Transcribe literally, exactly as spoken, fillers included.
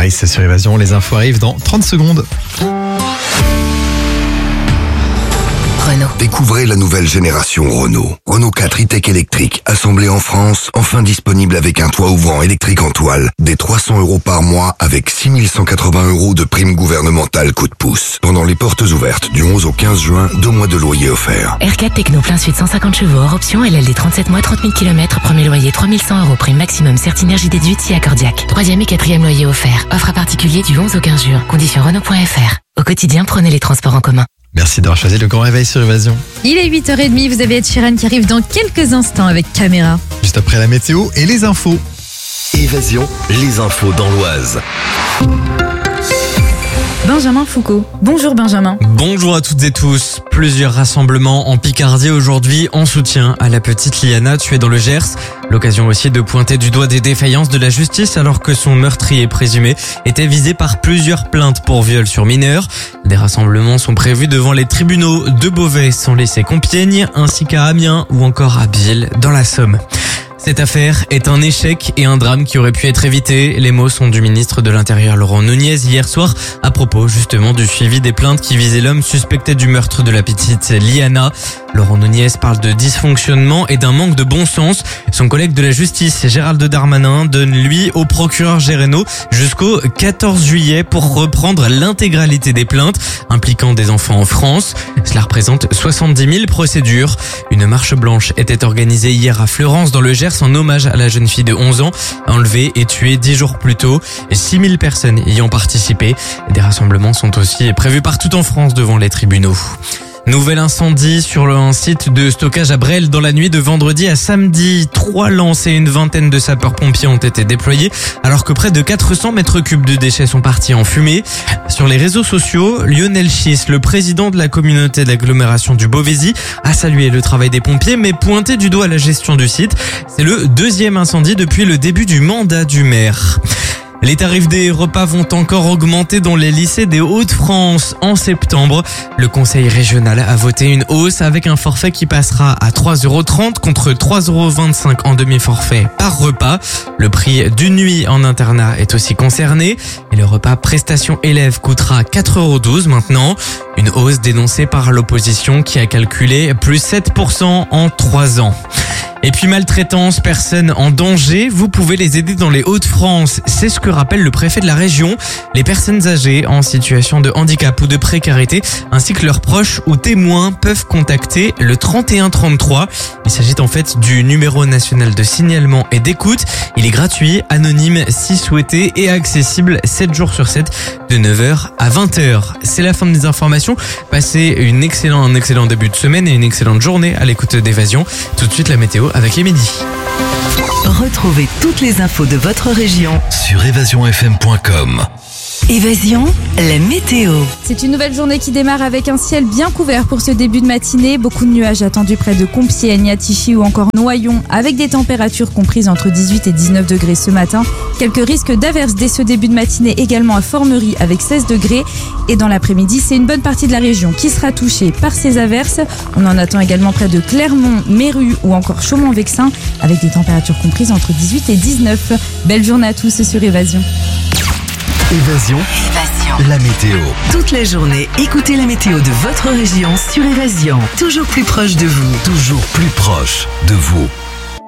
Harris sur Évasion. Les infos arrivent dans trente secondes. Renault. Découvrez la nouvelle génération Renault. Renault quatre e-Tech électrique, assemblé en France, enfin disponible avec un toit ouvrant électrique en toile, des trois cents euros par mois avec six mille cent quatre-vingts euros de prime gouvernementale coup de pouce. Pendant les portes ouvertes du onze au quinze juin, deux mois de loyer offerts. R quatre Techno plein suite cent cinquante chevaux hors option, L L D trente-sept mois, trente mille kilomètres, premier loyer trois mille cent euros, prime maximum Certinergie déduite si accordiaque. Troisième et quatrième loyer offert. Offre à particulier du onze au quinze juin. Conditions Renault point F R. Au quotidien, prenez les transports en commun. Merci d'avoir choisi le grand réveil sur Évasion. Il est huit heures trente, vous avez Ed Sheeran qui arrive dans quelques instants avec Caméra. Juste après la météo et les infos. Évasion, les infos dans l'Oise. Benjamin Foucault. Bonjour Benjamin. Bonjour à toutes et tous. Plusieurs rassemblements en Picardie aujourd'hui en soutien à la petite Liana tuée dans le Gers. L'occasion aussi de pointer du doigt des défaillances de la justice alors que son meurtrier présumé était visé par plusieurs plaintes pour viol sur mineurs. Des rassemblements sont prévus devant les tribunaux de Beauvais, Senlis-et-Compiègne, ainsi qu'à Amiens ou encore à Biel dans la Somme. Cette affaire est un échec et un drame qui aurait pu être évité. Les mots sont du ministre de l'Intérieur Laurent Nunez hier soir à propos justement du suivi des plaintes qui visaient l'homme suspecté du meurtre de la petite Liana. Laurent Nunez parle de dysfonctionnement et d'un manque de bon sens. Son collègue de la justice, Gérald Darmanin, donne lui au procureur Géréno jusqu'au quatorze juillet pour reprendre l'intégralité des plaintes impliquant des enfants en France. Cela représente soixante-dix mille procédures. Une marche blanche était organisée hier à Fleurance dans le Gers en hommage à la jeune fille de onze ans, enlevée et tuée dix jours plus tôt. six mille personnes y ont participé. Des rassemblements sont aussi prévus partout en France devant les tribunaux. Nouvel incendie sur un site de stockage à Bresles dans la nuit de vendredi à samedi. Trois lances et une vingtaine de sapeurs-pompiers ont été déployés alors que près de quatre cents mètres cubes de déchets sont partis en fumée. Sur les réseaux sociaux, Lionel Schiss, le président de la communauté d'agglomération du Beauvaisis, a salué le travail des pompiers mais pointé du doigt la gestion du site. C'est le deuxième incendie depuis le début du mandat du maire. Les tarifs des repas vont encore augmenter dans les lycées des Hauts-de-France en septembre. Le conseil régional a voté une hausse avec un forfait qui passera à trois euros trente contre trois euros vingt-cinq en demi-forfait par repas. Le prix d'une nuit en internat est aussi concerné et le repas prestation élève coûtera quatre euros douze maintenant. Une hausse dénoncée par l'opposition qui a calculé plus sept pour cent en trois ans. Et puis maltraitance, personnes en danger, vous pouvez les aider dans les Hauts-de-France. C'est ce que rappelle le préfet de la région. Les personnes âgées en situation de handicap ou de précarité, ainsi que leurs proches ou témoins peuvent contacter le trente et un trente-trois. Il s'agit en fait du numéro national de signalement et d'écoute. Il est gratuit, anonyme si souhaité et accessible sept jours sur sept de neuf heures à vingt heures. C'est la fin des informations. Passez une excellent, un excellent début de semaine et une excellente journée à l'écoute d'Évasion. Tout de suite la météo avec Émilie. Retrouvez toutes les infos de votre région Sur évasion f m point com. Évasion, la météo. C'est une nouvelle journée qui démarre avec un ciel bien couvert pour ce début de matinée. Beaucoup de nuages attendus près de Compiègne, Attichy ou encore Noyon, avec des températures comprises entre dix-huit et dix-neuf degrés ce matin. Quelques risques d'averses dès ce début de matinée également à Formerie avec seize degrés. Et dans l'après-midi, c'est une bonne partie de la région qui sera touchée par ces averses. On en attend également près de Clermont, Méru ou encore Chaumont-Vexin avec des températures comprises entre dix-huit et dix-neuf. Belle journée à tous sur Évasion. Évasion, Évasion, la météo. toute la journée, écoutez la météo de votre région sur Évasion. Toujours plus proche de vous. Toujours plus proche de vous.